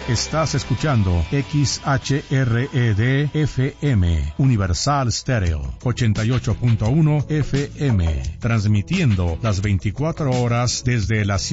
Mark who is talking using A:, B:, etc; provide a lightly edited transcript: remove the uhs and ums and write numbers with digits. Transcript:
A: Estás escuchando XHRED-FM, Universal Stereo, 88.1 FM, transmitiendo las 24 horas desde la ciudad